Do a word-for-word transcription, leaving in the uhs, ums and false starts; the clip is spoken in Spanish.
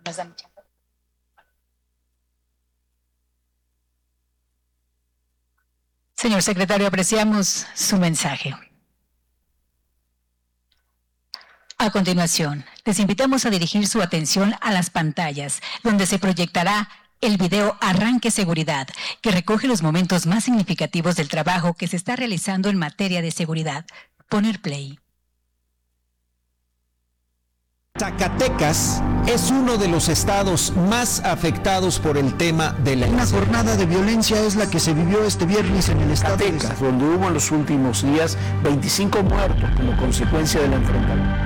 nos dan mucha. Señor secretario, apreciamos su mensaje. A continuación, les invitamos a dirigir su atención a las pantallas, donde se proyectará el video Arranque Seguridad, que recoge los momentos más significativos del trabajo que se está realizando en materia de seguridad. Poner play. Zacatecas es uno de los estados más afectados por el tema de la Una jornada de violencia es la que se vivió este viernes en el estado de Zacatecas, donde hubo en los últimos días veinticinco muertos como consecuencia del enfrentamiento.